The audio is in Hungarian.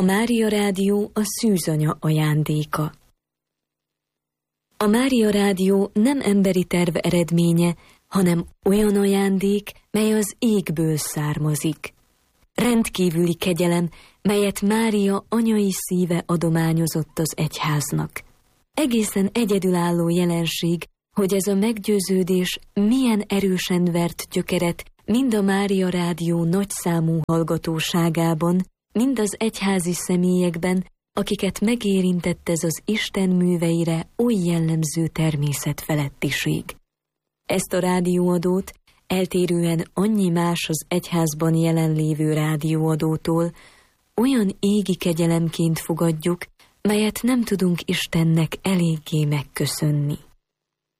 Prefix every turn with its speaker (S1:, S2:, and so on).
S1: Mária Rádió a szűzanya ajándéka. A Mária Rádió nem emberi terv eredménye, hanem olyan ajándék, mely az égből származik. Rendkívüli kegyelem, melyet Mária anyai szíve adományozott az egyháznak. Egészen egyedülálló jelenség, hogy ez a meggyőződés milyen erősen vert gyökeret mind a Mária Rádió nagyszámú hallgatóságában, mind az egyházi személyekben, akiket megérintett ez az Isten műveire oly jellemző természetfelettiség. Ezt a rádióadót eltérően annyi más az egyházban jelenlévő rádióadótól olyan égi kegyelemként fogadjuk, melyet nem tudunk Istennek eléggé megköszönni.